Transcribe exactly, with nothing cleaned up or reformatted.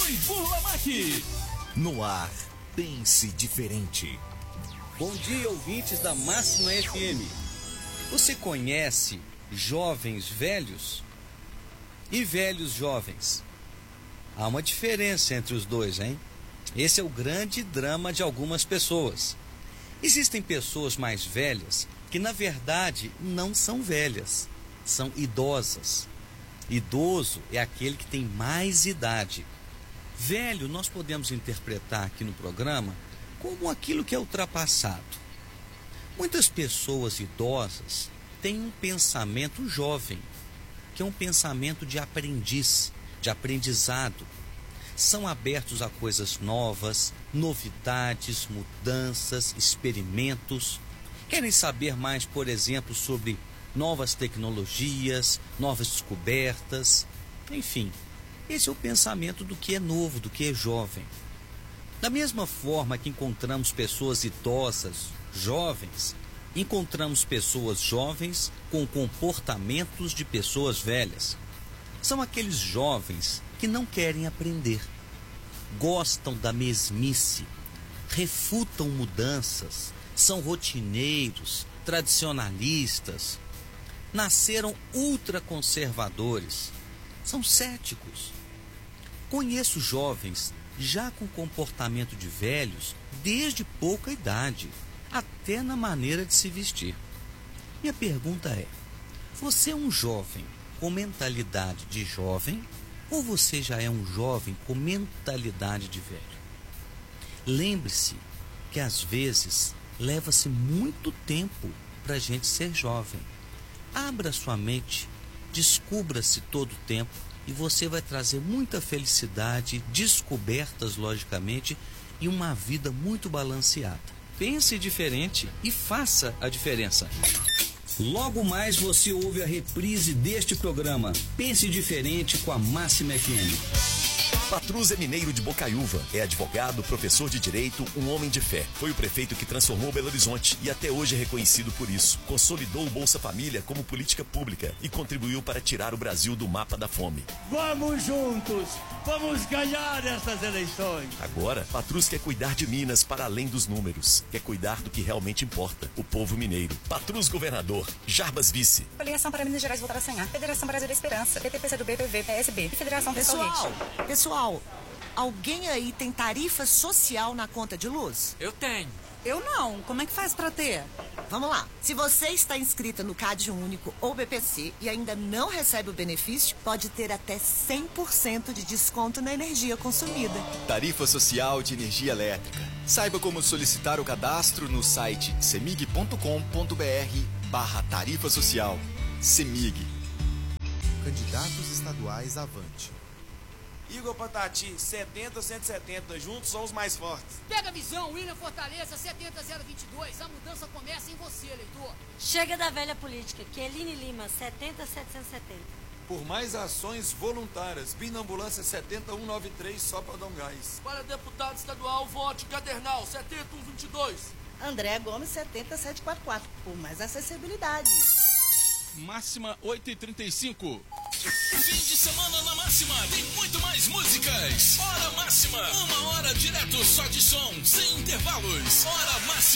Rui Burlamac. No ar, pense diferente. Bom dia, ouvintes da Máxima F M. Você conhece jovens velhos e velhos jovens? Há uma diferença entre os dois, hein? Esse é o grande drama de algumas pessoas. Existem pessoas mais velhas que, na verdade, não são velhas, são idosas. Idoso é aquele que tem mais idade. Velho, nós podemos interpretar aqui no programa como aquilo que é ultrapassado. Muitas pessoas idosas têm um pensamento jovem, que é um pensamento de aprendiz, de aprendizado. São abertos a coisas novas, novidades, mudanças, experimentos. Querem saber mais, por exemplo, sobre novas tecnologias, novas descobertas. Enfim, esse é o pensamento do que é novo, do que é jovem. Da mesma forma que encontramos pessoas idosas, jovens, encontramos pessoas jovens com comportamentos de pessoas velhas. São aqueles jovens que não querem aprender, gostam da mesmice, refutam mudanças, são rotineiros, tradicionalistas, nasceram ultraconservadores, são céticos. Conheço jovens já com comportamento de velhos desde pouca idade, até na maneira de se vestir. Minha pergunta é: você é um jovem com mentalidade de jovem ou você já é um jovem com mentalidade de velho? Lembre-se que às vezes leva-se muito tempo para a gente ser jovem. Abra sua mente, descubra-se todo o tempo e você vai trazer muita felicidade, descobertas logicamente e uma vida muito balanceada. Pense diferente e faça a diferença. Logo mais você ouve a reprise deste programa. Pense diferente com a Máxima F M. Patrus é mineiro de Bocaiúva, é advogado, professor de direito, um homem de fé. Foi o prefeito que transformou Belo Horizonte e até hoje é reconhecido por isso. Consolidou o Bolsa Família como política pública e contribuiu para tirar o Brasil do mapa da fome. Vamos juntos, vamos ganhar essas eleições. Agora, Patrus quer cuidar de Minas para além dos números. Quer cuidar do que realmente importa, o povo mineiro. Patrus governador, Jarbas vice. Coligação para Minas Gerais votar sem A, Federação Brasil da Esperança, P T, P C do B, P V, P S B e Federação Pessoal, pessoal. Alguém aí tem tarifa social na conta de luz? Eu tenho. Eu não. Como é que faz pra ter? Vamos lá. Se você está inscrita no Cade Único ou B P C e ainda não recebe o benefício, pode ter até cem por cento de desconto na energia consumida. Tarifa social de energia elétrica. Saiba como solicitar o cadastro no site semig ponto com ponto br barra tarifa social. Semig. Candidatos estaduais avante. Igor Patati, setenta cento e setenta, juntos são os mais fortes. Pega a visão, William Fortaleza, setenta zero vinte e dois, a mudança começa em você, eleitor. Chega da velha política, Keline Lima, setenta setecentos e setenta. Por mais ações voluntárias, Bina Ambulância setenta um noventa e três, só para dar um gás. Para deputado estadual, vote Cadernal, setenta um vinte e dois. André Gomes, setenta setecentos e quarenta e quatro, por mais acessibilidade. Máxima oito e trinta e cinco. Fim de semana na Máxima tem muito mais músicas. Hora Máxima, uma hora direto só de som, sem intervalos. Hora Máxima.